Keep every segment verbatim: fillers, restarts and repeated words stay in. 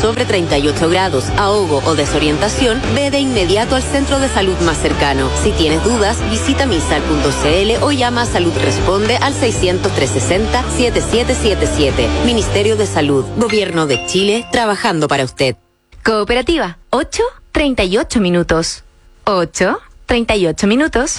sobre treinta y ocho grados, ahogo o desorientación, ve de inmediato al centro de salud más cercano. Si tienes dudas, visita misal punto c l o llama a Salud Responde al seiscientos, trescientos sesenta, setenta y siete setenta y siete. Ministerio de Salud, Gobierno de Chile, trabajando para usted. Cooperativa, ocho, treinta y ocho minutos. ocho, treinta y ocho minutos.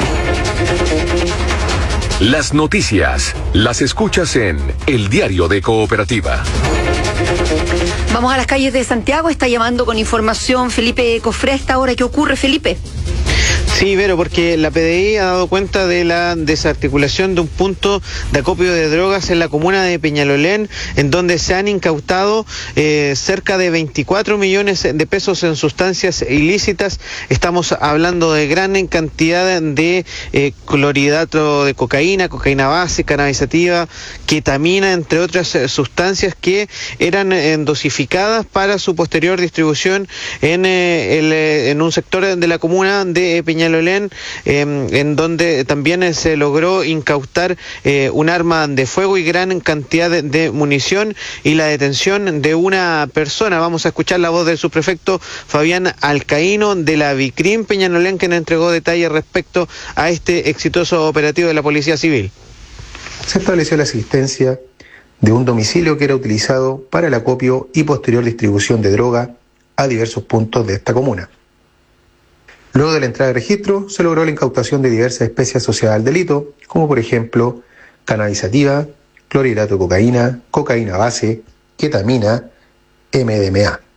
Las noticias las escuchas en El Diario de Cooperativa. Vamos a las calles de Santiago. Está llamando con información Felipe Cofré a esta hora. ¿Qué ocurre, Felipe? Sí, Vero, porque la P D I ha dado cuenta de la desarticulación de un punto de acopio de drogas en la comuna de Peñalolén, en donde se han incautado eh, cerca de veinticuatro millones de pesos en sustancias ilícitas. Estamos hablando de gran cantidad de eh, clorhidrato de cocaína, cocaína base, cannabisativa, ketamina, entre otras eh, sustancias que eran eh, dosificadas para su posterior distribución en, eh, el, eh, en un sector de la comuna de Peñalolén. Peñalolén, eh, en donde también eh, se logró incautar eh, un arma de fuego y gran cantidad de, de munición y la detención de una persona. Vamos a escuchar la voz del subprefecto Fabián Alcaíno de la Vicrim Peñalolén, quien entregó detalles respecto a este exitoso operativo de la Policía Civil. Se estableció la existencia de un domicilio que era utilizado para el acopio y posterior distribución de droga a diversos puntos de esta comuna. Luego de la entrada de registro, se logró la incautación de diversas especies asociadas al delito, como por ejemplo cannabisativa, clorhidrato de cocaína, cocaína base, ketamina, M D M A.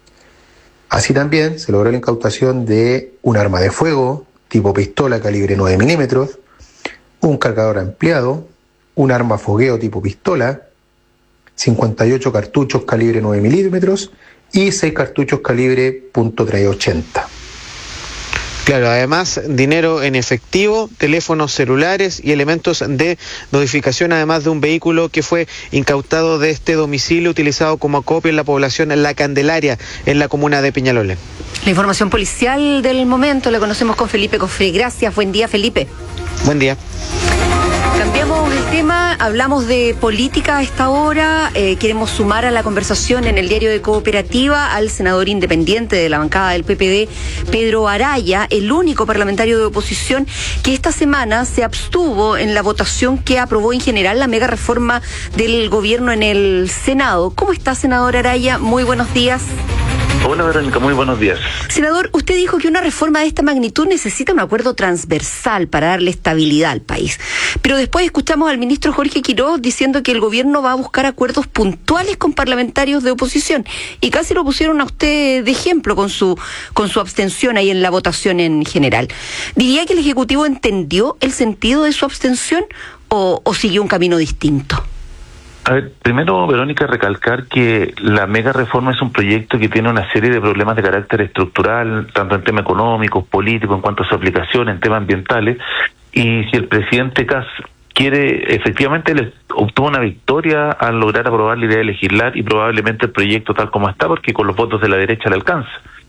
Así también se logró la incautación de un arma de fuego tipo pistola calibre nueve milímetros, un cargador ampliado, un arma fogueo tipo pistola, cincuenta y ocho cartuchos calibre nueve milímetros y seis cartuchos calibre punto trescientos ochenta. Claro, además dinero en efectivo, teléfonos celulares y elementos de notificación, además de un vehículo que fue incautado de este domicilio utilizado como acopio en la población La Candelaria, en la comuna de Peñalolén. La información policial del momento la conocemos con Felipe Cofré. Gracias, buen día, Felipe. Buen día. Cambiamos el tema, hablamos de política a esta hora, eh, queremos sumar a la conversación en el Diario de Cooperativa al senador independiente de la bancada del P P D, Pedro Araya, el único parlamentario de oposición que esta semana se abstuvo en la votación que aprobó en general la mega reforma del gobierno en el Senado. ¿Cómo está, senador Araya? Muy buenos días. Hola, Verónica, muy buenos días. Senador, usted dijo que una reforma de esta magnitud necesita un acuerdo transversal para darle estabilidad al país. Pero después escuchamos al ministro Jorge Quiroz diciendo que el gobierno va a buscar acuerdos puntuales con parlamentarios de oposición. Y casi lo pusieron a usted de ejemplo con su, con su abstención ahí en la votación en general. ¿Diría que el Ejecutivo entendió el sentido de su abstención o, o siguió un camino distinto? A ver, primero, Verónica, recalcar que la mega reforma es un proyecto que tiene una serie de problemas de carácter estructural, tanto en temas económicos, políticos, en cuanto a su aplicación, en temas ambientales, y si el presidente Kast quiere, efectivamente, él obtuvo una victoria al lograr aprobar la idea de legislar y probablemente el proyecto tal como está, porque con los votos de la derecha le alcanza.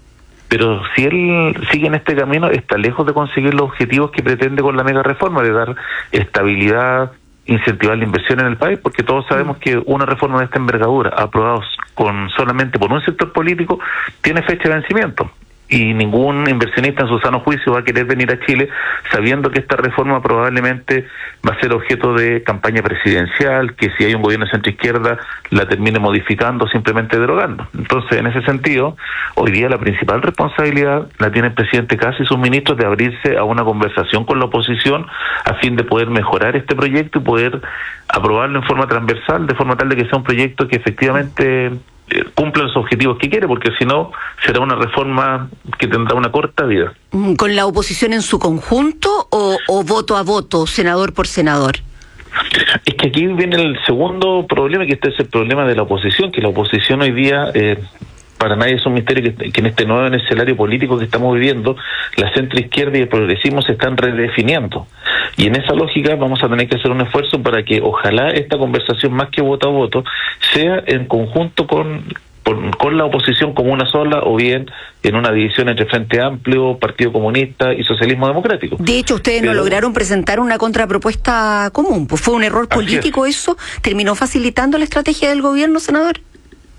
Pero si él sigue en este camino, está lejos de conseguir los objetivos que pretende con la mega reforma, de dar estabilidad, incentivar la inversión en el país, porque todos sabemos que una reforma de esta envergadura, aprobada con solamente por un sector político, tiene fecha de vencimiento. Y ningún inversionista en su sano juicio va a querer venir a Chile sabiendo que esta reforma probablemente va a ser objeto de campaña presidencial, que si hay un gobierno de centro-izquierda la termine modificando o simplemente derogando. Entonces, en ese sentido, hoy día la principal responsabilidad la tiene el presidente Kast y sus ministros de abrirse a una conversación con la oposición a fin de poder mejorar este proyecto y poder aprobarlo en forma transversal, de forma tal de que sea un proyecto que efectivamente cumpla los objetivos que quiere, porque si no será una reforma que tendrá una corta vida. ¿Con la oposición en su conjunto o, o voto a voto, senador por senador? Es que aquí viene el segundo problema, que este es el problema de la oposición, que la oposición hoy día, eh, para nadie es un misterio que, que en este nuevo escenario político que estamos viviendo, la centroizquierda y el progresismo se están redefiniendo. Y en esa lógica vamos a tener que hacer un esfuerzo para que ojalá esta conversación, más que voto a voto, sea en conjunto con, con, con la oposición como una sola, o bien en una división entre Frente Amplio, Partido Comunista y Socialismo Democrático. De hecho, ustedes Pero, no lograron presentar una contrapropuesta común, pues fue un error político eso, terminó facilitando la estrategia del gobierno, senador.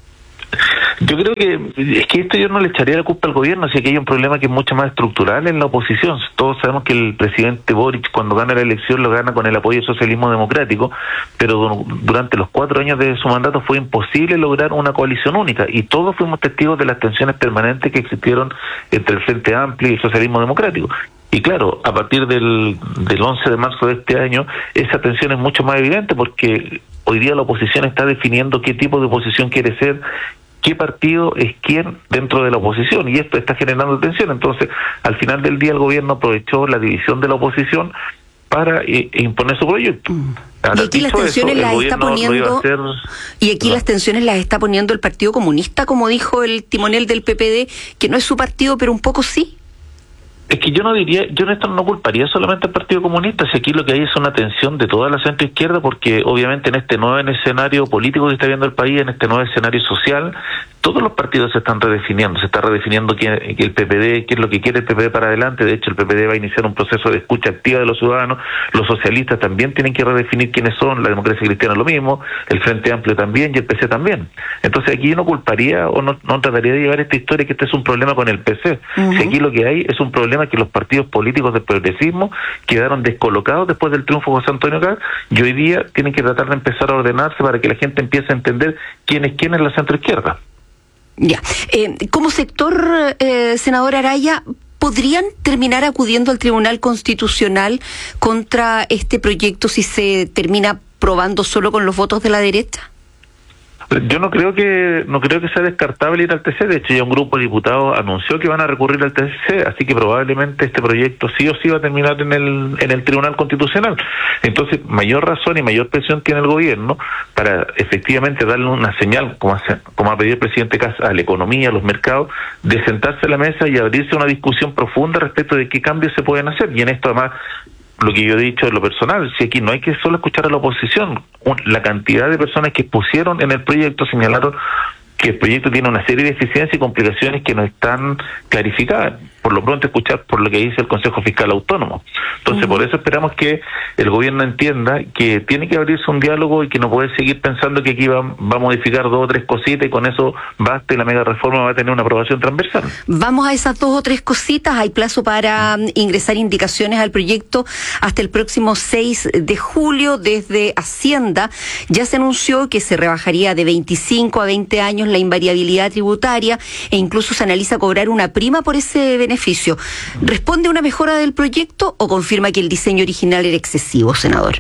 Yo creo que es que esto yo no le echaría la culpa al gobierno, si aquí hay un problema que es mucho más estructural en la oposición. Todos sabemos que el presidente Boric, cuando gana la elección, lo gana con el apoyo del socialismo democrático, pero durante los cuatro años de su mandato fue imposible lograr una coalición única, y todos fuimos testigos de las tensiones permanentes que existieron entre el Frente Amplio y el socialismo democrático. Y claro, a partir del, del once de marzo de este año, esa tensión es mucho más evidente, porque hoy día la oposición está definiendo qué tipo de oposición quiere ser, qué partido es quién dentro de la oposición, y esto está generando tensión. Entonces, al final del día, el gobierno aprovechó la división de la oposición para eh, imponer su proyecto. Ahora, y aquí las tensiones eso, las está poniendo hacer... y aquí no. las tensiones las está poniendo el Partido Comunista, como dijo el timonel del P P D, que no es su partido, pero un poco sí. Es que yo no diría, yo en esto no culparía solamente al Partido Comunista, si aquí lo que hay es una tensión de toda la centroizquierda, porque obviamente en este nuevo escenario político que está viendo el país, en este nuevo escenario social, todos los partidos se están redefiniendo, se está redefiniendo quién, el P P D, qué es lo que quiere el P P D para adelante. De hecho, el P P D va a iniciar un proceso de escucha activa de los ciudadanos, los socialistas también tienen que redefinir quiénes son, la democracia cristiana lo mismo, el Frente Amplio también y el P C también. Entonces aquí yo no culparía o no, no trataría de llevar esta historia que este es un problema con el P C. Uh-huh. Si aquí lo que hay es un problema que los partidos políticos del progresismo quedaron descolocados después del triunfo de José Antonio Kast, y hoy día tienen que tratar de empezar a ordenarse para que la gente empiece a entender quién es quién en la centroizquierda. Ya, eh, como sector, eh, senador Araya, ¿podrían terminar acudiendo al Tribunal Constitucional contra este proyecto si se termina aprobando solo con los votos de la derecha? Yo no creo que no creo que sea descartable ir al T C. De hecho, ya un grupo de diputados anunció que van a recurrir al T C, así que probablemente este proyecto sí o sí va a terminar en el en el Tribunal Constitucional. Entonces, mayor razón y mayor presión tiene el gobierno para efectivamente darle una señal, como, hace, como ha pedido el presidente Kast, a la economía, a los mercados, de sentarse a la mesa y abrirse una discusión profunda respecto de qué cambios se pueden hacer. Y en esto, además, lo que yo he dicho en lo personal, si aquí no hay que solo escuchar a la oposición, la cantidad de personas que pusieron en el proyecto señalaron que el proyecto tiene una serie de deficiencias y complicaciones que no están clarificadas. Por lo pronto, escuchar por lo que dice el Consejo Fiscal Autónomo. Entonces, uh-huh. por eso esperamos que el gobierno entienda que tiene que abrirse un diálogo y que no puede seguir pensando que aquí va, va a modificar dos o tres cositas y con eso basta y la mega reforma va a tener una aprobación transversal. Vamos a esas dos o tres cositas. Hay plazo para um, ingresar indicaciones al proyecto hasta el próximo seis de julio. Desde Hacienda ya se anunció que se rebajaría de veinticinco a veinte años la invariabilidad tributaria e incluso se analiza cobrar una prima por ese beneficio. ¿Responde a una mejora del proyecto o confirma que el diseño original era excesivo, senador?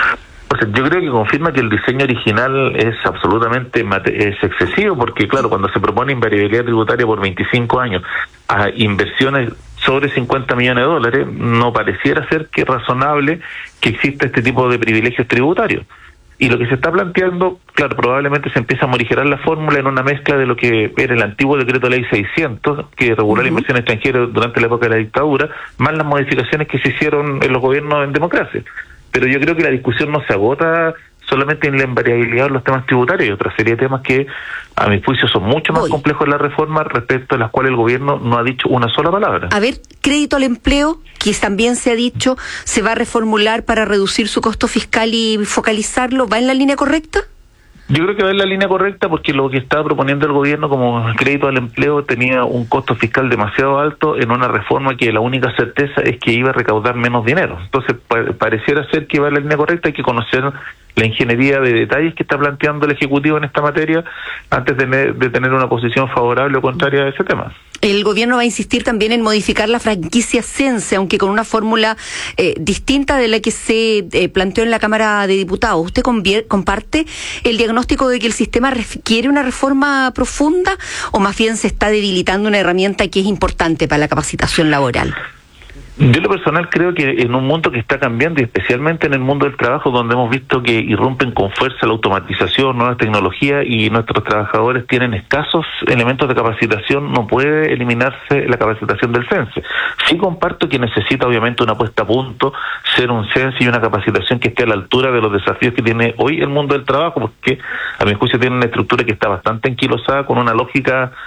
O sea, yo creo que confirma que el diseño original es absolutamente mate- es excesivo, porque claro, cuando se propone invariabilidad tributaria por veinticinco años a inversiones sobre cincuenta millones de dólares, no pareciera ser que es razonable que exista este tipo de privilegios tributarios. Y lo que se está planteando, claro, probablemente se empieza a morigerar la fórmula en una mezcla de lo que era el antiguo decreto ley seiscientos, que regula uh-huh. la inversión extranjera durante la época de la dictadura, más las modificaciones que se hicieron en los gobiernos en democracia. Pero yo creo que la discusión no se agota solamente en la invariabilidad de los temas tributarios, y otra serie de temas que, a mi juicio, son mucho más Voy. complejos en la reforma, respecto a las cuales el gobierno no ha dicho una sola palabra. A ver, crédito al empleo, que también se ha dicho, se va a reformular para reducir su costo fiscal y focalizarlo, ¿va en la línea correcta? Yo creo que va en la línea correcta, porque lo que estaba proponiendo el gobierno como crédito al empleo tenía un costo fiscal demasiado alto en una reforma que la única certeza es que iba a recaudar menos dinero. Entonces, pa- pareciera ser que va en la línea correcta. Hay que conocer la ingeniería de detalles que está planteando el Ejecutivo en esta materia antes de, ne- de tener una posición favorable o contraria a ese tema. El gobierno va a insistir también en modificar la franquicia Sense, aunque con una fórmula eh, distinta de la que se eh, planteó en la Cámara de Diputados. ¿Usted convier- comparte el diagnóstico de que el sistema requiere una reforma profunda o más bien se está debilitando una herramienta que es importante para la capacitación laboral? Yo en lo personal creo que en un mundo que está cambiando, y especialmente en el mundo del trabajo, donde hemos visto que irrumpen con fuerza la automatización, nuevas tecnologías, y nuestros trabajadores tienen escasos elementos de capacitación, no puede eliminarse la capacitación del CENSE. Sí comparto que necesita obviamente una puesta a punto, ser un CENSE y una capacitación que esté a la altura de los desafíos que tiene hoy el mundo del trabajo, porque a mi juicio tiene una estructura que está bastante enquilosada, con una lógica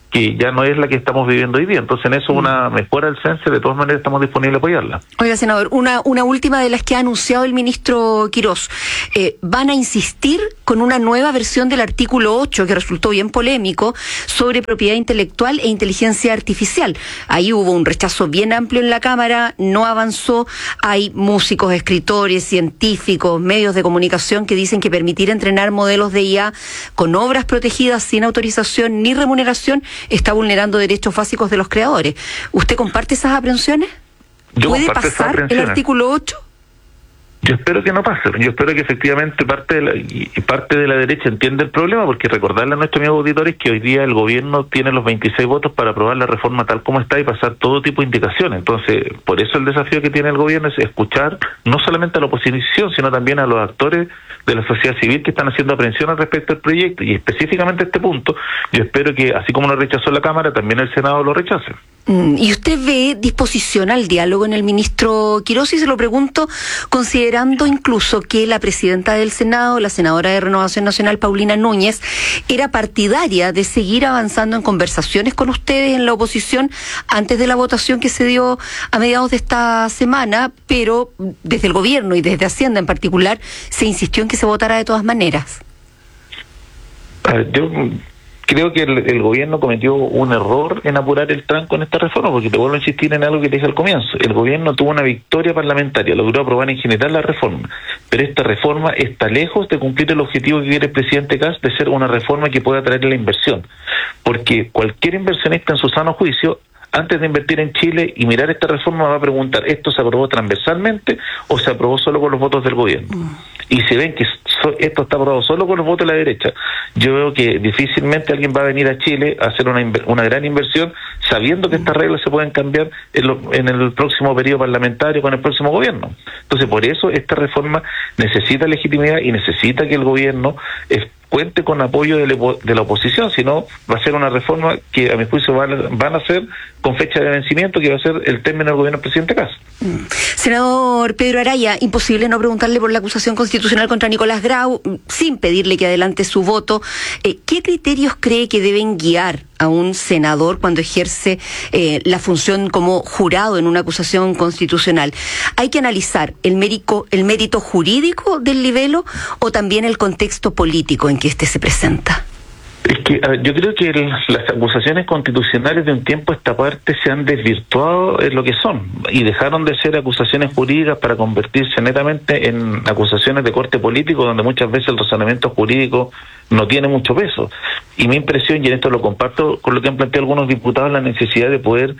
que ya no es la que estamos viviendo hoy día. Entonces, en eso una mejora del censo, de todas maneras estamos disponibles a apoyarla. Oiga, senador, una, una última de las que ha anunciado el ministro Quirós. Eh, van a insistir con una nueva versión del artículo ocho, que resultó bien polémico, sobre propiedad intelectual e inteligencia artificial. Ahí hubo un rechazo bien amplio en la Cámara, no avanzó. Hay músicos, escritores, científicos, medios de comunicación que dicen que permitir entrenar modelos de I A con obras protegidas sin autorización ni remuneración está vulnerando derechos básicos de los creadores. ¿Usted comparte esas aprensiones? Yo ¿Puede comparto esas pasar el aprensiones. artículo ocho? Yo espero que no pase. Yo espero que efectivamente parte de la, y parte de la derecha entienda el problema, porque recordarle a nuestros amigos auditores que hoy día el gobierno tiene los veintiséis votos para aprobar la reforma tal como está y pasar todo tipo de indicaciones. Entonces, por eso el desafío que tiene el gobierno es escuchar no solamente a la oposición, sino también a los actores de la sociedad civil que están haciendo aprehensiones respecto al proyecto, y específicamente a este punto, yo espero que, así como lo rechazó la Cámara, también el Senado lo rechace. ¿Y usted ve disposición al diálogo en el ministro Quirós? Y se lo pregunto considerando incluso que la presidenta del Senado, la senadora de Renovación Nacional, Paulina Núñez, era partidaria de seguir avanzando en conversaciones con ustedes en la oposición antes de la votación que se dio a mediados de esta semana, pero desde el gobierno y desde Hacienda en particular se insistió en que se votara de todas maneras. Uh, yo... Creo que el, el gobierno cometió un error en apurar el tranco en esta reforma, porque te vuelvo a insistir en algo que te dije al comienzo. El gobierno tuvo una victoria parlamentaria, logró aprobar en general la reforma, pero esta reforma está lejos de cumplir el objetivo que quiere el presidente Kast de ser una reforma que pueda atraer la inversión, porque cualquier inversionista en su sano juicio, antes de invertir en Chile y mirar esta reforma, va a preguntar, ¿esto se aprobó transversalmente o se aprobó solo con los votos del gobierno? Mm. Y si ven que so, esto está aprobado solo con los votos de la derecha, yo veo que difícilmente alguien va a venir a Chile a hacer una, una gran inversión sabiendo que estas reglas se pueden cambiar en, lo, en el próximo periodo parlamentario con el próximo gobierno. Entonces, por eso esta reforma necesita legitimidad y necesita que el gobierno es, cuente con apoyo de, le, de la oposición, si no va a ser una reforma que a mi juicio van, van a ser con fecha de vencimiento, que va a ser el término del gobierno del presidente Kast. Mm. Senador Pedro Araya, imposible no preguntarle por la acusación constitucional contra Nicolás Grau, sin pedirle que adelante su voto. Eh, ¿Qué criterios cree que deben guiar a un senador cuando ejerce eh, la función como jurado en una acusación constitucional? ¿Hay que analizar el mérito, el mérito jurídico del libelo o también el contexto político en que éste se presenta? Es que uh, yo creo que el, las acusaciones constitucionales de un tiempo a esta parte se han desvirtuado en lo que son y dejaron de ser acusaciones jurídicas para convertirse netamente en acusaciones de corte político, donde muchas veces el razonamiento jurídico no tiene mucho peso. Y mi impresión, y en esto lo comparto con lo que han planteado algunos diputados, la necesidad de poder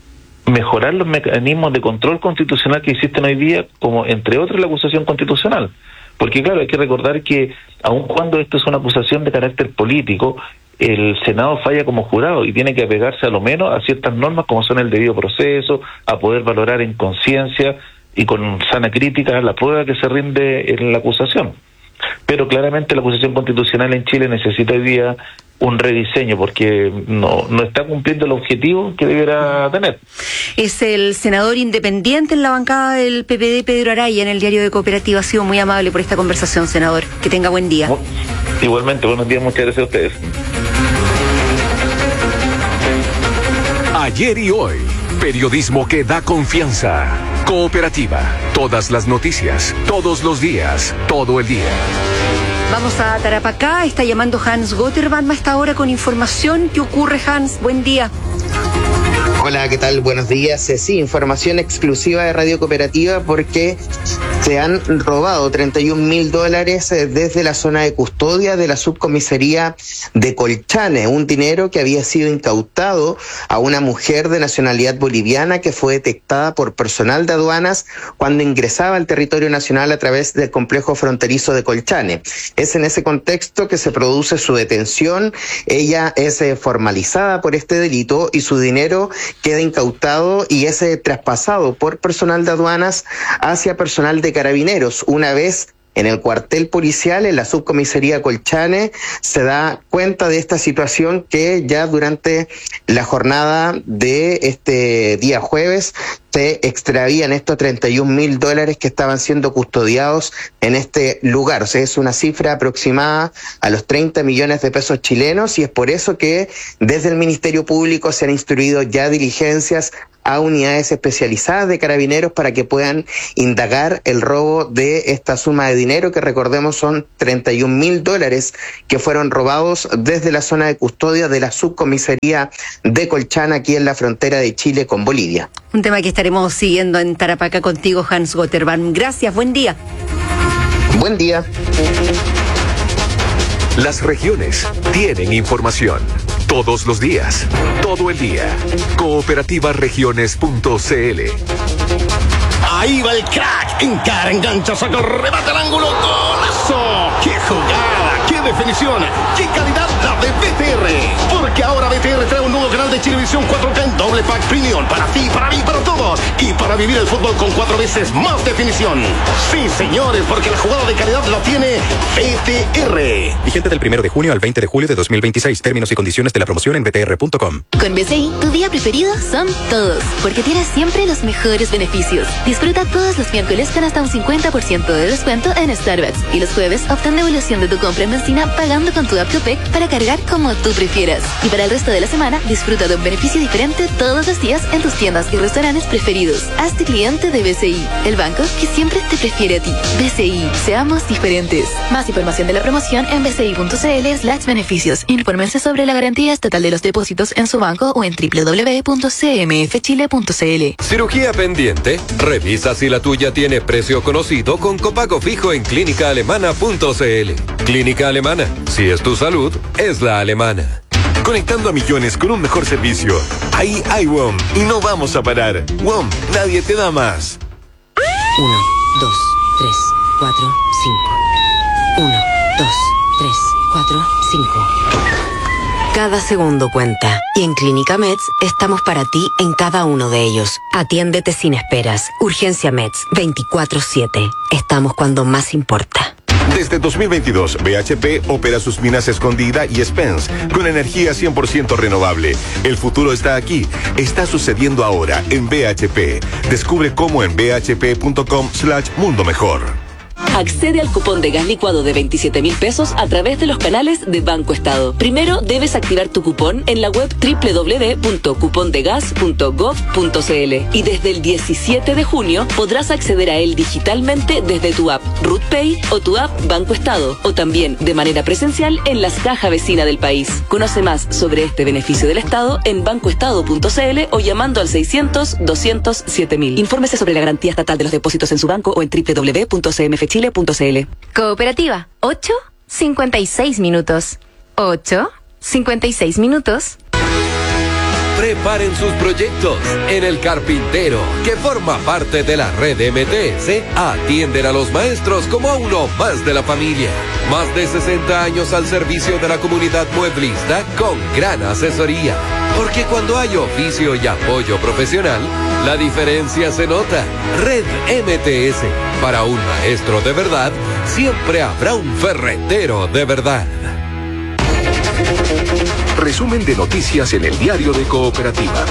mejorar los mecanismos de control constitucional que existen hoy día, como entre otros la acusación constitucional. Porque claro, hay que recordar que aun cuando esto es una acusación de carácter político, el Senado falla como jurado y tiene que apegarse a lo menos a ciertas normas como son el debido proceso, a poder valorar en conciencia y con sana crítica la prueba que se rinde en la acusación. Pero claramente la acusación constitucional en Chile necesita hoy día un rediseño porque no, no está cumpliendo el objetivo que debiera tener. Es el senador independiente en la bancada del P P D, Pedro Araya, en el Diario de Cooperativa. Ha sido muy amable por esta conversación, senador. Que tenga buen día. Igualmente, buenos días, muchas gracias a ustedes. Ayer y hoy, periodismo que da confianza. Cooperativa, todas las noticias, todos los días, todo el día. Vamos a Tarapacá, está llamando Hans Gotterman a esta hora con información. ¿Qué ocurre, Hans? Buen día. Hola, ¿qué tal? Buenos días. Eh, sí, información exclusiva de Radio Cooperativa porque se han robado treinta y un mil dólares eh, desde la zona de custodia de la subcomisaría de Colchane, un dinero que había sido incautado a una mujer de nacionalidad boliviana que fue detectada por personal de aduanas cuando ingresaba al territorio nacional a través del complejo fronterizo de Colchane. Es en ese contexto que se produce su detención. Ella es eh, formalizada por este delito y su dinero queda incautado y es eh, traspasado por personal de aduanas hacia personal de carabineros. Una vez en el cuartel policial, en la subcomisaría Colchane, se da cuenta de esta situación que ya durante la jornada de este día jueves se extravían estos treinta y un mil dólares que estaban siendo custodiados en este lugar. O sea, es una cifra aproximada a los treinta millones de pesos chilenos, y es por eso que desde el Ministerio Público se han instruido ya diligencias a unidades especializadas de Carabineros para que puedan indagar el robo de esta suma de dinero, que recordemos son treinta y un mil dólares que fueron robados desde la zona de custodia de la subcomisaría de Colchán, aquí en la frontera de Chile con Bolivia. Un tema que estaremos siguiendo en Tarapacá contigo, Hans Gotterman. Gracias, buen día. Buen día. Las regiones tienen información. Todos los días, todo el día. cooperativa regiones punto c l. Ahí va el crack. Encara, engancha, saca el remate al ángulo. ¡Golazo! ¡Qué jugada! ¡Qué definición! ¡Qué calidad la de B T R! Porque ahora B T R trae un nuevo canal de Chilevisión cuatro K en doble pack premium. Para ti, para mí, para todos. Y para vivir el fútbol con cuatro veces más definición. Sí, señores, porque la jugada de calidad la tiene B T R. Vigente del primero de junio al veinte de julio de dos mil veintiséis. Términos y condiciones de la promoción en b t r punto com. Con B C I, tu día preferido son todos, porque tienes siempre los mejores beneficios. Disfruta todos los miércoles con hasta un cincuenta por ciento de descuento en Starbucks. Y los jueves obtén devolución de tu compra en benzina pagando con tu app Copec para cargar como tú prefieras. Y para el resto de la semana, disfruta de un beneficio diferente todos los días en tus tiendas y restaurantes preferidos. Hazte cliente de B C I, el banco que siempre te prefiere a ti. B C I, seamos diferentes. Más información de la promoción en b c i punto c l slash beneficios. Infórmense sobre la garantía estatal de los depósitos en su banco o en w w w punto c m f chile punto c l. ¿Cirugía pendiente? Revisa si la tuya tiene precio conocido con copago fijo en clínica alemana punto c l. Clínica Alemana. Si es tu salud, es la alemana. Conectando a millones con un mejor servicio. Ahí hay W O M y no vamos a parar. W O M, nadie te da más. Uno, dos, tres, cuatro, cinco. Uno, dos, tres, cuatro, cinco. Cada segundo cuenta. Y en Clínica Meds estamos para ti en cada uno de ellos. Atiéndete sin esperas. Urgencia Meds veinticuatro siete. Estamos cuando más importa. Desde dos mil veintidós, B H P opera sus minas Escondida y Spence con energía cien por ciento renovable. El futuro está aquí. Está sucediendo ahora en B H P. Descubre cómo en b h p punto com slash mundo mejor. Accede al cupón de gas licuado de veintisiete mil pesos a través de los canales de Banco Estado. Primero debes activar tu cupón en la web doble u doble u doble u punto cupón de gas punto gov punto c l y desde el diecisiete de junio podrás acceder a él digitalmente desde tu app RootPay o tu app Banco Estado, o también de manera presencial en las cajas vecinas del país. Conoce más sobre este beneficio del Estado en banco estado punto c l o llamando al seiscientos, doscientos, siete mil. Infórmese sobre la garantía estatal de los depósitos en su banco o en doble u doble u doble u punto c m f chile punto c l. Cooperativa, ocho cincuenta y seis minutos. ocho cincuenta y seis minutos. Preparen sus proyectos. En El Carpintero, que forma parte de la red M T S, atienden a los maestros como a uno más de la familia. Más de sesenta años al servicio de la comunidad mueblista con gran asesoría. Porque cuando hay oficio y apoyo profesional, la diferencia se nota. Red M T S. Para un maestro de verdad, siempre habrá un ferretero de verdad. Resumen de noticias en el diario de Cooperativa.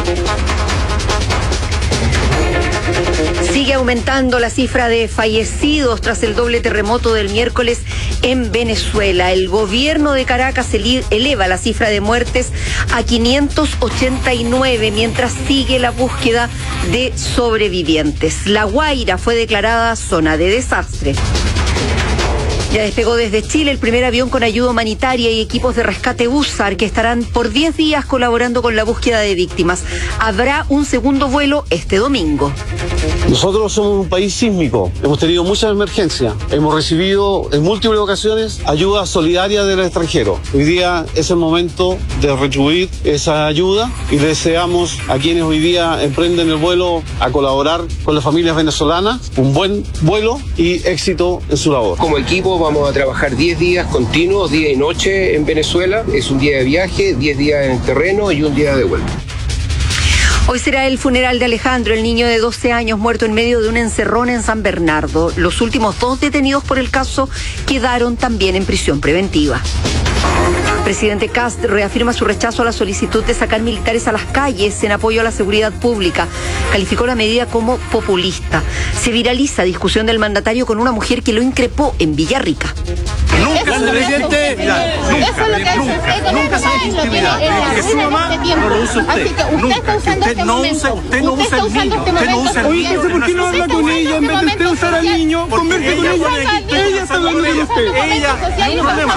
Sigue aumentando la cifra de fallecidos tras el doble terremoto del miércoles en Venezuela. El gobierno de Caracas eleva la cifra de muertes a quinientos ochenta y nueve, mientras sigue la búsqueda de sobrevivientes. La Guaira fue declarada zona de desastre. Ya despegó desde Chile el primer avión con ayuda humanitaria y equipos de rescate USAR que estarán por diez días colaborando con la búsqueda de víctimas. Habrá un segundo vuelo este domingo. Nosotros somos un país sísmico, hemos tenido muchas emergencias, hemos recibido en múltiples ocasiones ayuda solidaria del extranjero. Hoy día es el momento de retribuir esa ayuda y deseamos a quienes hoy día emprenden el vuelo a colaborar con las familias venezolanas un buen vuelo y éxito en su labor. Como equipo vamos a trabajar diez días continuos, día y noche en Venezuela. Es un día de viaje, diez días en el terreno y un día de vuelta. Hoy será el funeral de Alejandro, el niño de doce años muerto en medio de un encerrón en San Bernardo. Los últimos dos detenidos por el caso quedaron también en prisión preventiva. presidente Kast reafirma su rechazo a la solicitud de sacar militares a las calles en apoyo a la seguridad pública. Calificó la medida como populista. Se viraliza discusión del mandatario con una mujer que lo increpó en Villarrica. Nunca se le intimidad, nunca, nunca, nunca se le intimidad. Que su mamá no lo usa usted, nunca. Usted no usa, usted no usa el niño, usted no usa el niño. Oye, ¿por qué no habla con ella en vez de usted usar al niño? Converse con ella. Ella está hablando con usted. Ella, hay un problema.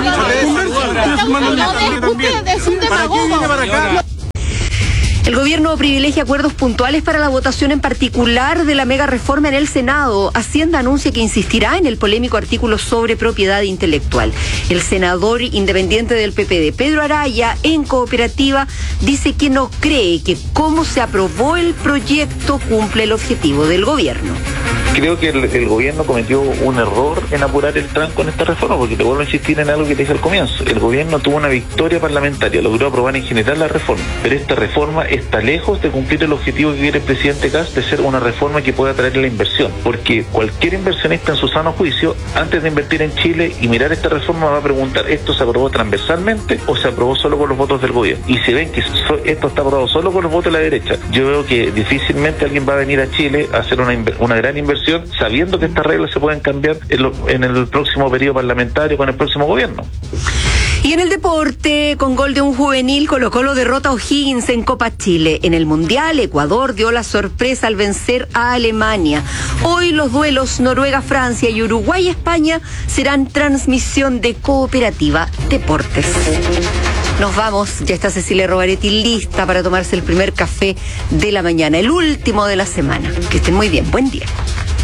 Es un demagogo. El gobierno privilegia acuerdos puntuales para la votación en particular de la mega reforma en el Senado. Hacienda anuncia que insistirá en el polémico artículo sobre propiedad intelectual. El senador independiente del P P D, Pedro Araya, en Cooperativa, dice que no cree que cómo se aprobó el proyecto cumple el objetivo del gobierno. Creo que el, el gobierno cometió un error en apurar el tranco en esta reforma, porque te vuelvo a insistir en algo que te dije al comienzo. El gobierno tuvo una victoria parlamentaria, logró aprobar en general la reforma, pero esta reforma está lejos de cumplir el objetivo que quiere el presidente Kast de ser una reforma que pueda atraer la inversión, porque cualquier inversionista en su sano juicio, antes de invertir en Chile y mirar esta reforma, va a preguntar, ¿esto se aprobó transversalmente o se aprobó solo con los votos del gobierno? Y si ven que esto está aprobado solo con los votos de la derecha, yo veo que difícilmente alguien va a venir a Chile a hacer una, una gran inversión sabiendo que estas reglas se pueden cambiar en, lo, en el próximo periodo parlamentario con el próximo gobierno. Y en el deporte, con gol de un juvenil, Colo-Colo derrota a O'Higgins en Copa Chile. En el Mundial, Ecuador dio la sorpresa al vencer a Alemania. Hoy los duelos Noruega-Francia y Uruguay-España serán transmisión de Cooperativa Deportes. Nos vamos, ya está Cecilia Rovaretti lista para tomarse el primer café de la mañana, el último de la semana. Que estén muy bien, buen día.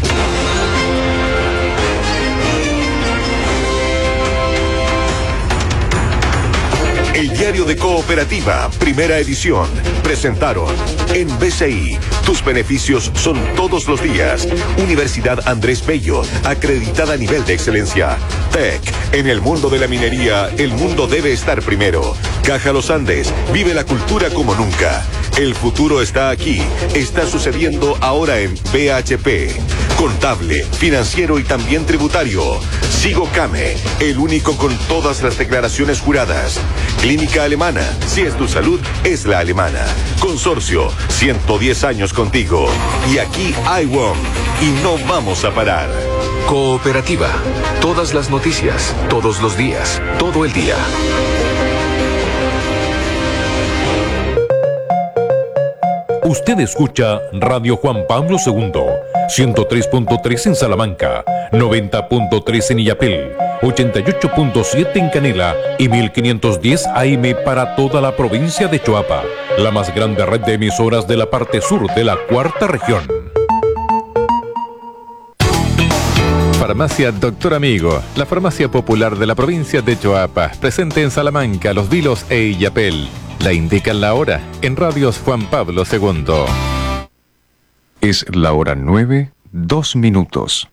El diario de Cooperativa, primera edición, presentaron en B C I, tus beneficios son todos los días. Universidad Andrés Bello, acreditada a nivel de excelencia. T E C, en el mundo de la minería, el mundo debe estar primero. Caja Los Andes, vive la cultura como nunca. El futuro está aquí, está sucediendo ahora en B H P. Contable, financiero y también tributario. Sigo Came, el único con todas las declaraciones juradas. Clínica Alemana, si es tu salud, es la alemana. Consorcio, ciento diez años contigo. Y aquí I W O M, y no vamos a parar. Cooperativa, todas las noticias, todos los días, todo el día. Usted escucha Radio Juan Pablo segundo, ciento tres punto tres en Salamanca, noventa punto tres en Illapel, ochenta y ocho punto siete en Canela y mil quinientos diez A M para toda la provincia de Choapa, la más grande red de emisoras de la parte sur de la cuarta región. Farmacia Doctor Amigo, la farmacia popular de la provincia de Choapa, presente en Salamanca, Los Vilos e Illapel. La indican la hora en Radios Juan Pablo segundo. Es la hora nueve, dos minutos.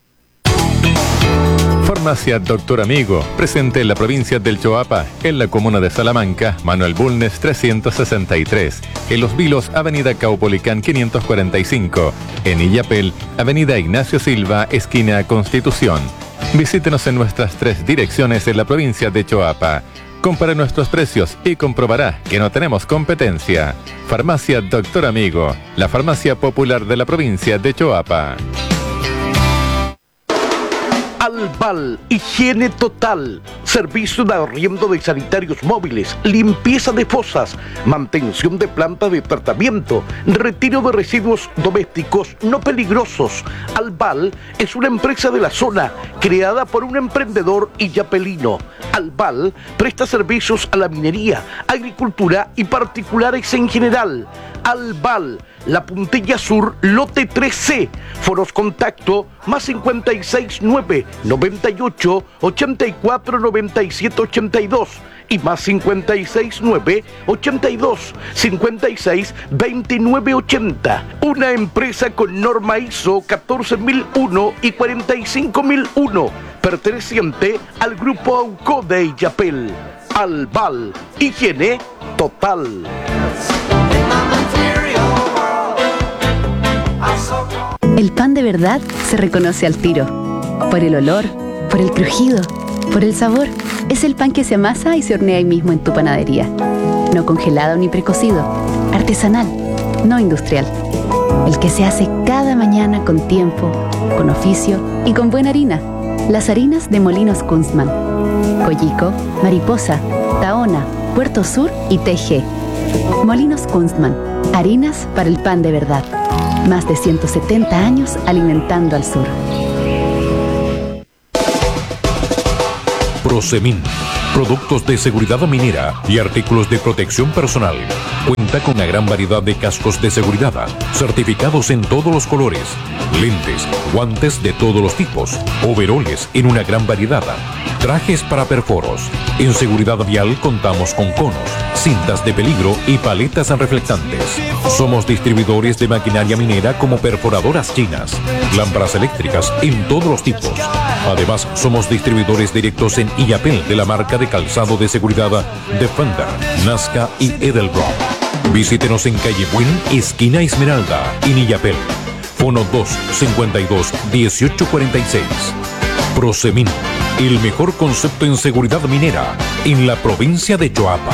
Farmacia Doctor Amigo, presente en la provincia del Choapa, en la comuna de Salamanca, Manuel Bulnes trescientos sesenta y tres, en Los Vilos, Avenida Caupolicán quinientos cuarenta y cinco, en Illapel, Avenida Ignacio Silva, esquina Constitución. Visítenos en nuestras tres direcciones en la provincia de Choapa. Compare nuestros precios y comprobará que no tenemos competencia. Farmacia Doctor Amigo, la farmacia popular de la provincia de Choapa. Albal, higiene total, servicio de arriendo de sanitarios móviles, limpieza de fosas, mantención de planta de tratamiento, retiro de residuos domésticos no peligrosos. Albal es una empresa de la zona creada por un emprendedor illapelino. Albal presta servicios a la minería, agricultura y particulares en general. Albal, La Puntilla Sur, lote tres C. Foros contacto más cincuenta y seis nueve, noventa y ocho, ochenta y cuatro, noventa y siete, ochenta y dos y más cincuenta y seis nueve, ochenta y dos, cincuenta y seis, veintinueve, ochenta. Una empresa con norma I S O catorce mil uno y cuarenta y cinco mil uno, perteneciente al grupo AUCO de Illapel. Albal, higiene total. El pan de verdad se reconoce al tiro, por el olor, por el crujido, Por el sabor, es el pan que se amasa y se hornea ahí mismo en tu panadería. No congelado ni precocido, artesanal, no industrial. El que se hace cada mañana con tiempo, con oficio y con buena harina. Las harinas de Molinos Kunstmann. Coyico, Mariposa, Tahona, Puerto Sur y T G. Molinos Kunstmann. Harinas para el pan de verdad. Más de ciento setenta años alimentando al sur. Prosemin. Productos de seguridad minera y artículos de protección personal. Cuenta con una gran variedad de cascos de seguridad, certificados en todos los colores, lentes, guantes de todos los tipos, overoles en una gran variedad, trajes para perforos. En seguridad vial contamos con conos, cintas de peligro y paletas reflectantes. Somos distribuidores de maquinaria minera como perforadoras chinas, lámparas eléctricas en todos los tipos. Además, somos distribuidores directos en Illapel de la marca de calzado de seguridad Defender, Nazca y Edelbrock. Visítenos en calle Buen, esquina Esmeralda, en Illapel. Fono dos cincuenta y dos dieciocho cuarenta y seis. Prosemin, el mejor concepto en seguridad minera en la provincia de Choapa.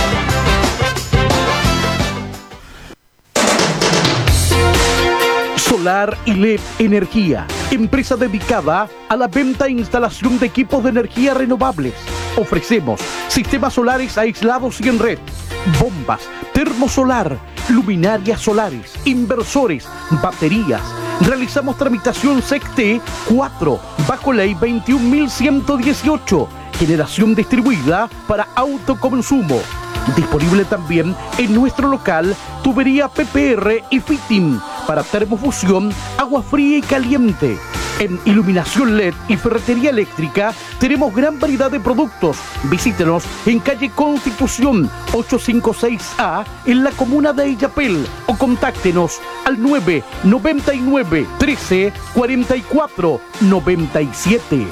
Solar y L E D Energía, empresa dedicada a la venta e instalación de equipos de energía renovables. Ofrecemos sistemas solares aislados y en red, bombas, termosolar, luminarias solares, inversores, baterías. Realizamos tramitación S E C T cuatro bajo ley veintiún mil ciento dieciocho, generación distribuida para autoconsumo. Disponible también en nuestro local tubería P P R y fitting para termofusión, agua fría y caliente. En iluminación L E D y ferretería eléctrica tenemos gran variedad de productos. Visítenos en calle Constitución ochocientos cincuenta y seis A en la comuna de Illapel o contáctenos al nueve noventa y nueve trece cuarenta y cuatro noventa y siete.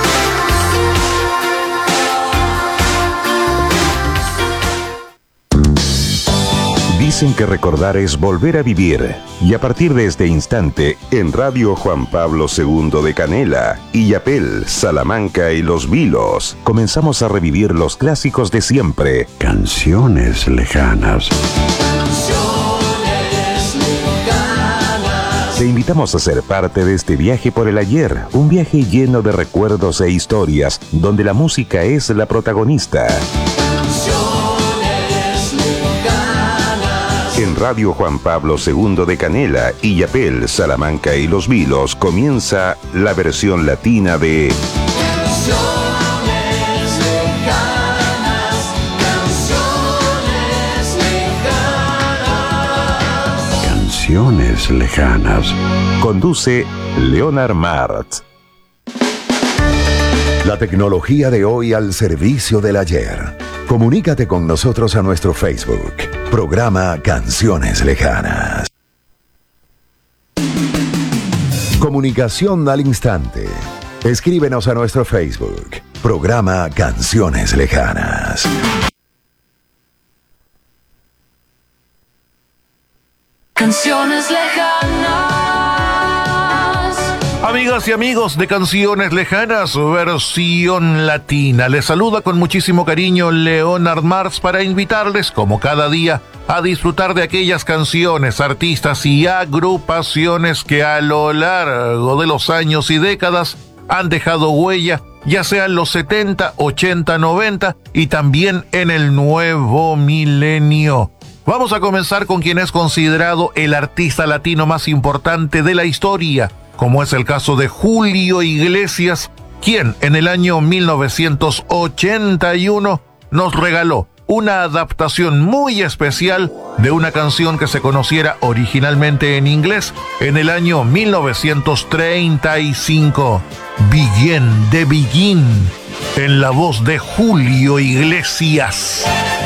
Dicen que recordar es volver a vivir. Y a partir de este instante, en Radio Juan Pablo segundo de Canela, Illapel, Salamanca y Los Vilos, comenzamos a revivir los clásicos de siempre. Canciones lejanas. Te invitamos a ser parte de este viaje por el ayer, un viaje lleno de recuerdos e historias, donde la música es la protagonista. En Radio Juan Pablo segundo de Canela, Illapel, Salamanca y Los Vilos comienza la versión latina de Canciones lejanas, canciones lejanas. Canciones lejanas. Conduce Leonard Mart. La tecnología de hoy al servicio del ayer. Comunícate con nosotros a nuestro Facebook. Programa Canciones Lejanas. Comunicación al instante. Escríbenos a nuestro Facebook. Programa Canciones Lejanas. Canciones lejanas. Amigas y amigos de Canciones Lejanas, versión latina. Les saluda con muchísimo cariño Leonard Mars para invitarles, como cada día, a disfrutar de aquellas canciones, artistas y agrupaciones que a lo largo de los años y décadas han dejado huella, ya sea en los setenta, ochenta, noventa y también en el nuevo milenio. Vamos a comenzar con quien es considerado el artista latino más importante de la historia, como es el caso de Julio Iglesias, quien en el año mil novecientos ochenta y uno nos regaló una adaptación muy especial de una canción que se conociera originalmente en inglés en el año mil novecientos treinta y cinco. Begin de Begin, en la voz de Julio Iglesias.